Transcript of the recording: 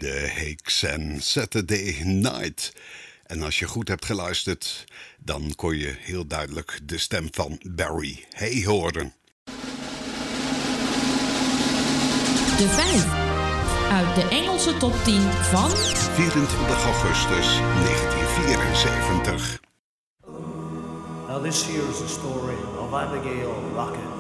de Hakes en Saturday Night. En als je goed hebt geluisterd, dan kon je heel duidelijk de stem van Barry Hay horen. De 5 uit de Engelse top 10 van 24 augustus 1974. Now this here is the story of Abigail Rocket.